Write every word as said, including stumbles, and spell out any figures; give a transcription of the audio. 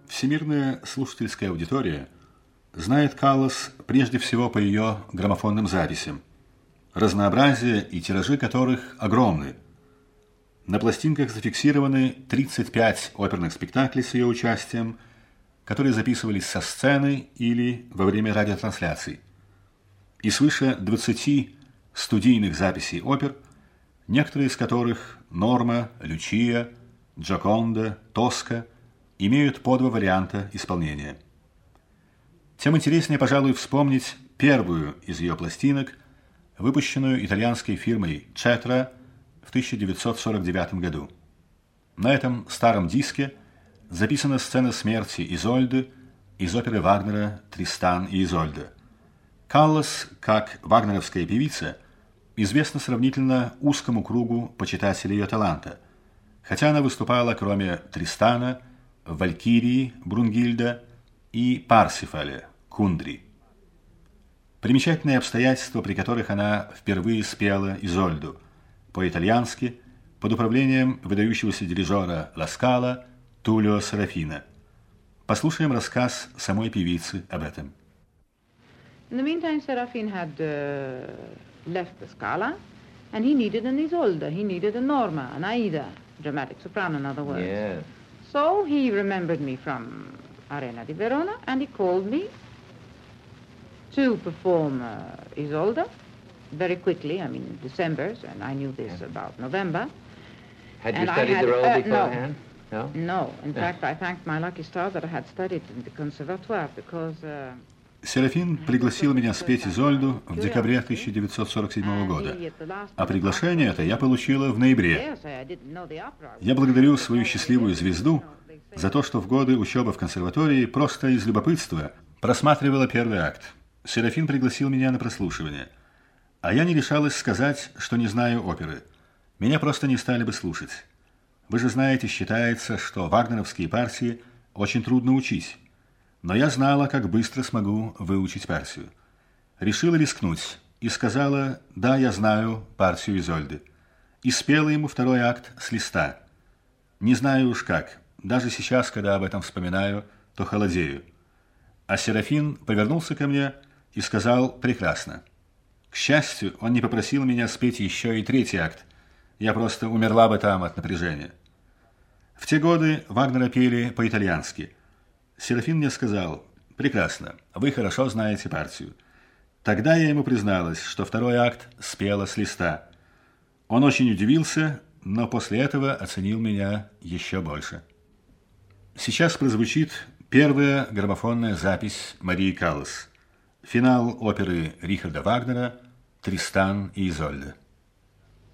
Всемирная слушательская аудитория знает Каллас прежде всего по ее граммофонным записям, разнообразие и тиражи которых огромны. На пластинках зафиксированы тридцать пять оперных спектаклей с ее участием, которые записывались со сцены или во время радиотрансляций, и свыше двадцати студийных записей опер, некоторые из которых «Норма», «Лючия», «Джоконда», «Тоска» имеют по два варианта исполнения. Тем интереснее, пожалуй, вспомнить первую из ее пластинок, выпущенную итальянской фирмой «Четра» в тысяча девятьсот сорок девятом году. На этом старом диске записана сцена смерти Изольды из оперы Вагнера «Тристан и Изольда». Каллас, как вагнеровская певица, известна сравнительно узкому кругу почитателей ее таланта, хотя она выступала, кроме Тристана, в «Валькирии» Брунгильда и «Парсифале» Кундри. Примечательные обстоятельства, при которых она впервые спела Изольду по-итальянски под управлением выдающегося дирижера Ла Скала Тулио Серафина. Послушаем рассказ самой певицы об этом. In the meantime, Serafin had uh, left the Scala, and he needed an Isolde, he needed a Norma, an Aida, dramatic soprano, in other words. Yes. So he remembered me from Arena di Verona, and he called me to perform uh, Isolde very quickly, I mean, December, and I knew this yeah. about November. Had and you studied I had, the role uh, beforehand? No. No. No. In yeah. fact, I thanked my lucky stars that I had studied in the conservatoire, because... Uh, Серафин пригласил меня спеть Изольду в декабре тысяча девятьсот сорок седьмого года, а приглашение это я получила в ноябре. Я благодарю свою счастливую звезду за то, что в годы учебы в консерватории просто из любопытства просматривала первый акт. Серафин пригласил меня на прослушивание, а я не решалась сказать, что не знаю оперы. Меня просто не стали бы слушать. Вы же знаете, считается, что вагнеровские партии очень трудно учить. Но я знала, как быстро смогу выучить партию. Решила рискнуть и сказала: «Да, я знаю партию Изольды». И спела ему второй акт с листа. Не знаю уж как. Даже сейчас, когда об этом вспоминаю, то холодею. А Серафин повернулся ко мне и сказал: «Прекрасно». К счастью, он не попросил меня спеть еще и третий акт. Я просто умерла бы там от напряжения. В те годы Вагнера пели по-итальянски. Серафин мне сказал: «Прекрасно, вы хорошо знаете партию». Тогда я ему призналась, что второй акт спела с листа. Он очень удивился, но после этого оценил меня еще больше. Сейчас прозвучит первая граммофонная запись Марии Каллас. Финал оперы Рихарда Вагнера «Тристан и Изольда».